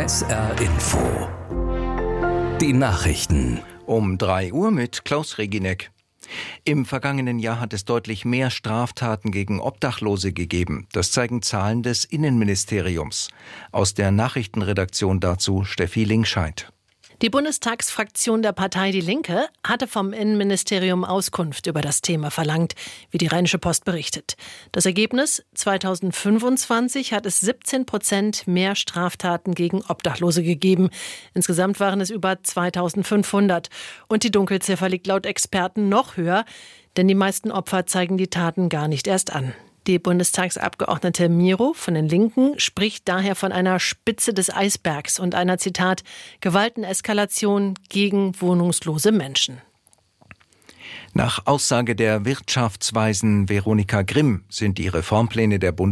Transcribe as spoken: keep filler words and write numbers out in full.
S R Info. Die Nachrichten. Um drei Uhr mit Klaus Reginek. Im vergangenen Jahr hat es deutlich mehr Straftaten gegen Obdachlose gegeben. Das zeigen Zahlen des Innenministeriums. Aus der Nachrichtenredaktion dazu Steffi Linkscheid. Die Bundestagsfraktion der Partei Die Linke hatte vom Innenministerium Auskunft über das Thema verlangt, wie die Rheinische Post berichtet. Das Ergebnis: zweitausendfünfundzwanzig hat es siebzehn Prozent mehr Straftaten gegen Obdachlose gegeben. Insgesamt waren es über zweitausendfünfhundert. Und die Dunkelziffer liegt laut Experten noch höher, denn die meisten Opfer zeigen die Taten gar nicht erst an. Die Bundestagsabgeordnete Miro von den Linken spricht daher von einer Spitze des Eisbergs und einer, Zitat, Gewalteneskalation gegen wohnungslose Menschen. Nach Aussage der Wirtschaftsweisen Veronika Grimm sind die Reformpläne der Bundes